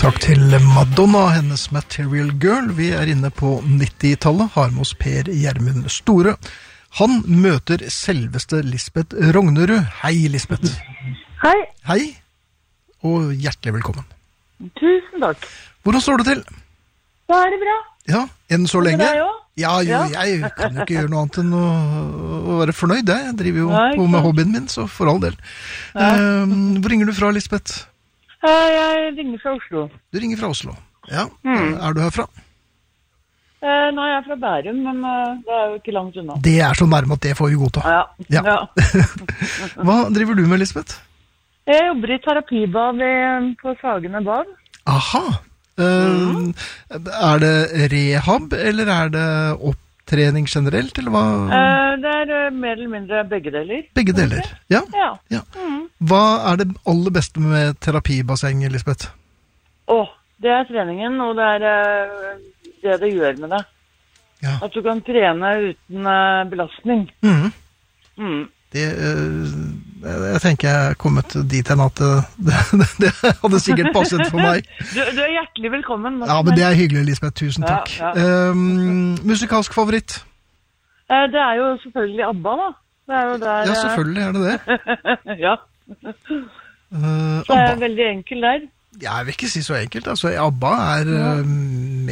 Takk til Madonna, hennes Material Girl. Vi inne på 90-tallet, har med oss Per Gjermund Store. Han møter selveste Lisbeth Rognerud. Hei, Lisbeth. Hei. Hei, og hjertelig velkommen. Tusen takk. Hvordan står det til? Da det bra. Ja, enn så lenge? Det også? Ja, jo, jeg kan jo ikke gjøre noe annet enn å være fornøyd. Jeg driver jo på med hobbyen min, så for all del. Hvor ringer du fra, Lisbeth? Jeg ringer fra Oslo. Du ringer fra Oslo, ja. Du herfra? Nei, jeg fra Bærum, men det jo ikke langt unna. Det så nærme at det får vi godta. Ja. Hva driver du med, Lisbeth? Jeg jobber i terapibad på Sagene bad. Aha. Det rehab, eller det opptrening generelt, eller hva? Det mer eller mindre begge deler. Begge deler, ja. Ja. Hva det aller beste med terapibasseng, Lisbeth? Det treningen, og det gjør med deg. Ja. At du kan trene uten belastning. Jeg tenker jeg kommet dit hen at det hadde sikkert passet for meg. Du hjertelig velkommen. Ja, men det hyggelig, Lisbeth. Tusen takk. Ja. Musikalsk favoritt? Det jo selvfølgelig ABBA, da. Det jo der... Ja, selvfølgelig det. Ja. Så veldig enkel der. Jeg vil ikke si så enkelt. Altså, ABBA